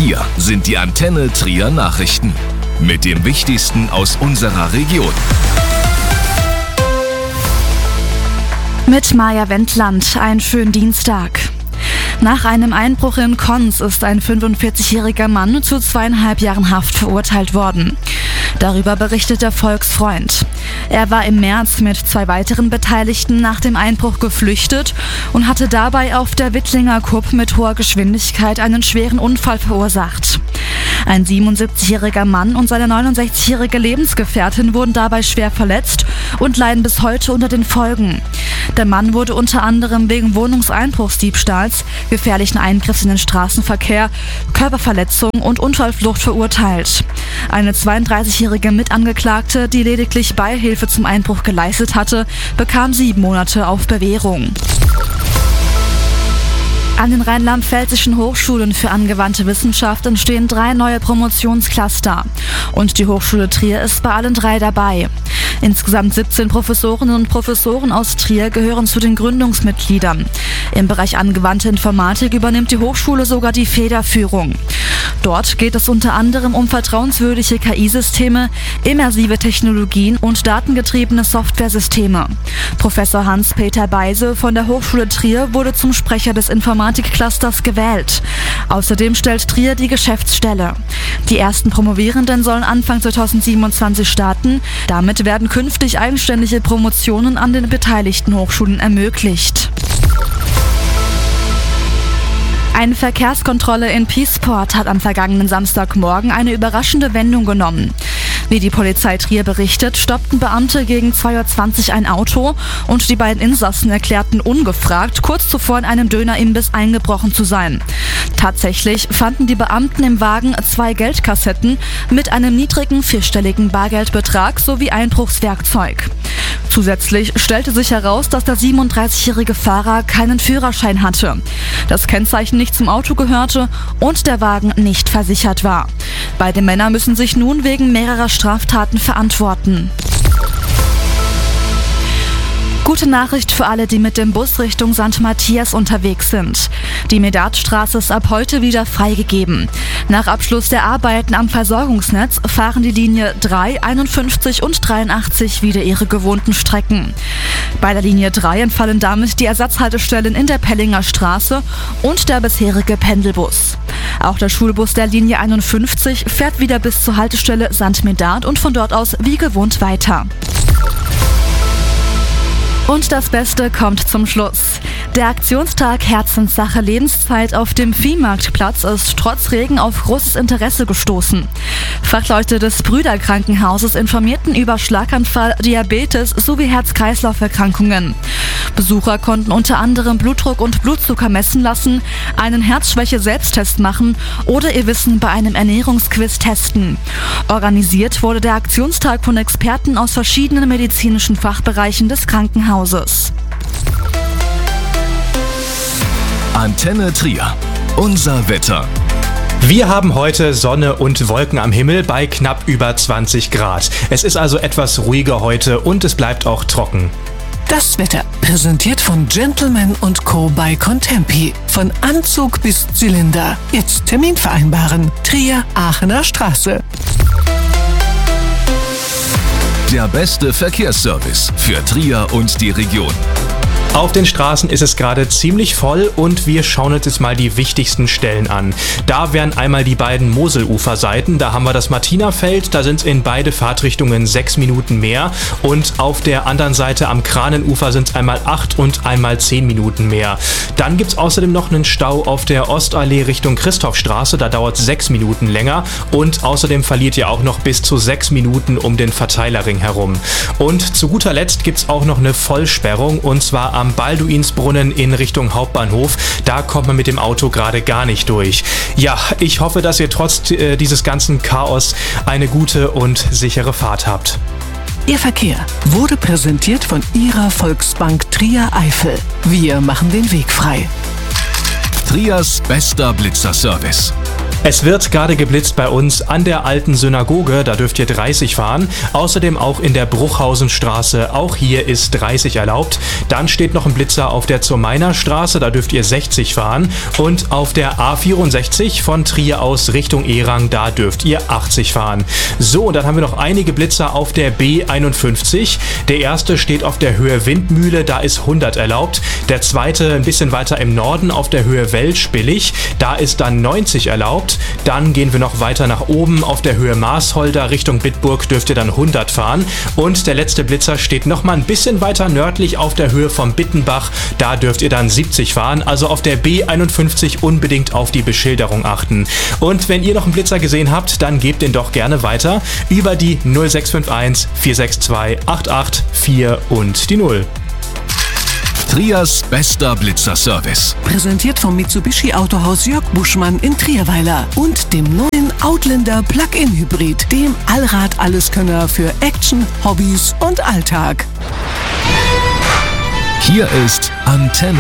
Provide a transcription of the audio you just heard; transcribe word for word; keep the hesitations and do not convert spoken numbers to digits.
Hier sind die Antenne Trier Nachrichten mit dem Wichtigsten aus unserer Region. Mit Maja Wendland, einen schönen Dienstag. Nach einem Einbruch in Konz ist ein fünfundvierzigjähriger Mann zu zweieinhalb Jahren Haft verurteilt worden. Darüber berichtet der Volksfreund. Er war im März mit zwei weiteren Beteiligten nach dem Einbruch geflüchtet und hatte dabei auf der Wittlinger Kupp mit hoher Geschwindigkeit einen schweren Unfall verursacht. Ein siebenundsiebzigjähriger Mann und seine neunundsechzigjährige Lebensgefährtin wurden dabei schwer verletzt und leiden bis heute unter den Folgen. Der Mann wurde unter anderem wegen Wohnungseinbruchsdiebstahls, gefährlichen Eingriffs in den Straßenverkehr, Körperverletzung und Unfallflucht verurteilt. Eine zweiunddreißigjährige Mitangeklagte, die lediglich Beihilfe zum Einbruch geleistet hatte, bekam sieben Monate auf Bewährung. An den rheinland-pfälzischen Hochschulen für angewandte Wissenschaft entstehen drei neue Promotionscluster. Und die Hochschule Trier ist bei allen drei dabei. Insgesamt siebzehn Professorinnen und Professoren aus Trier gehören zu den Gründungsmitgliedern. Im Bereich angewandte Informatik übernimmt die Hochschule sogar die Federführung. Dort geht es unter anderem um vertrauenswürdige K I-Systeme, immersive Technologien und datengetriebene Softwaresysteme. Professor Hans-Peter Beise von der Hochschule Trier wurde zum Sprecher des Informatikclusters gewählt. Außerdem stellt Trier die Geschäftsstelle. Die ersten Promovierenden sollen Anfang zweitausendsiebenundzwanzig starten. Damit werden künftig eigenständige Promotionen an den beteiligten Hochschulen ermöglicht. Eine Verkehrskontrolle in Piesport hat am vergangenen Samstagmorgen eine überraschende Wendung genommen. Wie die Polizei Trier berichtet, stoppten Beamte gegen zwei Uhr zwanzig ein Auto und die beiden Insassen erklärten ungefragt, kurz zuvor in einem Dönerimbiss eingebrochen zu sein. Tatsächlich fanden die Beamten im Wagen zwei Geldkassetten mit einem niedrigen vierstelligen Bargeldbetrag sowie Einbruchswerkzeug. Zusätzlich stellte sich heraus, dass der siebenunddreißigjährige Fahrer keinen Führerschein hatte, das Kennzeichen nicht zum Auto gehörte und der Wagen nicht versichert war. Beide Männer müssen sich nun wegen mehrerer Straftaten verantworten. Gute Nachricht für alle, die mit dem Bus Richtung Sankt Matthias unterwegs sind. Die Medartstraße ist ab heute wieder freigegeben. Nach Abschluss der Arbeiten am Versorgungsnetz fahren die Linie drei, einundfünfzig und dreiundachtzig wieder ihre gewohnten Strecken. Bei der Linie drei entfallen damit die Ersatzhaltestellen in der Pellinger Straße und der bisherige Pendelbus. Auch der Schulbus der Linie einundfünfzig fährt wieder bis zur Haltestelle Sankt Medard und von dort aus wie gewohnt weiter. Und das Beste kommt zum Schluss. Der Aktionstag Herzenssache Lebenszeit auf dem Viehmarktplatz ist trotz Regen auf großes Interesse gestoßen. Fachleute des Brüder-Krankenhauses informierten über Schlaganfall, Diabetes sowie Herz-Kreislauf-Erkrankungen. Besucher konnten unter anderem Blutdruck und Blutzucker messen lassen, einen Herzschwäche-Selbsttest machen oder ihr Wissen bei einem Ernährungsquiz testen. Organisiert wurde der Aktionstag von Experten aus verschiedenen medizinischen Fachbereichen des Krankenhauses. Antenne Trier. Unser Wetter. Wir haben heute Sonne und Wolken am Himmel bei knapp über zwanzig Grad. Es ist also etwas ruhiger heute und es bleibt auch trocken. Das Wetter präsentiert von Gentleman und Co. bei Contempi. Von Anzug bis Zylinder. Jetzt Termin vereinbaren. Trier, Aachener Straße. Der beste Verkehrsservice für Trier und die Region. Auf den Straßen ist es gerade ziemlich voll und wir schauen uns jetzt mal die wichtigsten Stellen an. Da wären einmal die beiden Moseluferseiten, da haben wir das Martinerfeld, da sind es in beide Fahrtrichtungen sechs Minuten mehr und auf der anderen Seite am Kranenufer sind es einmal acht und einmal zehn Minuten mehr. Dann gibt es außerdem noch einen Stau auf der Ostallee Richtung Christophstraße, da dauert es sechs Minuten länger und außerdem verliert ihr auch noch bis zu sechs Minuten um den Verteilerring herum. Und zu guter Letzt gibt es auch noch eine Vollsperrung und zwar am Balduinsbrunnen in Richtung Hauptbahnhof. Da kommt man mit dem Auto gerade gar nicht durch. Ja, ich hoffe, dass ihr trotz äh, dieses ganzen Chaos eine gute und sichere Fahrt habt. Ihr Verkehr wurde präsentiert von Ihrer Volksbank Trier Eifel. Wir machen den Weg frei. Triers bester Blitzerservice. Es wird gerade geblitzt bei uns an der alten Synagoge, da dürft ihr dreißig fahren. Außerdem auch in der Bruchhausenstraße, auch hier ist dreißig erlaubt. Dann steht noch ein Blitzer auf der Zurmeiner Straße, da dürft ihr sechzig fahren. Und auf der A vierundsechzig von Trier aus Richtung Erang, da dürft ihr achtzig fahren. So, und dann haben wir noch einige Blitzer auf der B einundfünfzig. Der erste steht auf der Höhe Windmühle, da ist hundert erlaubt. Der zweite ein bisschen weiter im Norden auf der Höhe Welsch-Billig, da ist dann neunzig erlaubt. Dann gehen wir noch weiter nach oben auf der Höhe Maasholder Richtung Bitburg, dürft ihr dann hundert fahren. Und der letzte Blitzer steht noch mal ein bisschen weiter nördlich auf der Höhe vom Bittenbach, da dürft ihr dann siebzig fahren. Also auf der B einundfünfzig unbedingt auf die Beschilderung achten. Und wenn ihr noch einen Blitzer gesehen habt, dann gebt den doch gerne weiter über die null sechs fünf eins vier sechs zwei acht acht vier und die null. Triers bester Blitzerservice. Präsentiert vom Mitsubishi Autohaus Jörg Buschmann in Trierweiler und dem neuen Outlander Plug-in Hybrid, dem Allrad-Alleskönner für Action, Hobbys und Alltag. Hier ist Antenne.